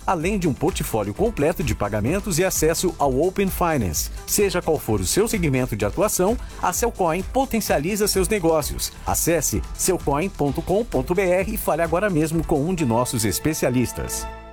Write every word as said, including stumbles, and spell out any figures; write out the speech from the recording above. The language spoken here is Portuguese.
além de um portfólio completo de pagamentos e acesso ao Open Finance. Seja qual for o seu segmento de atuação, a Cellcoin potencializa seus negócios. Acesse cellcoin ponto com ponto br e fale agora mesmo com um de nossos especialistas.